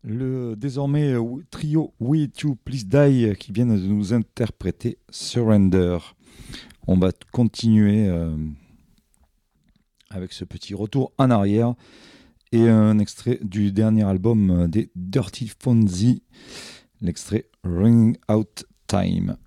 Le désormais trio We To Please Die qui viennent de nous interpréter Surrender. On va continuer avec ce petit retour en arrière et un extrait du dernier album des Dirty Fonzie, l'extrait Ring Out Time.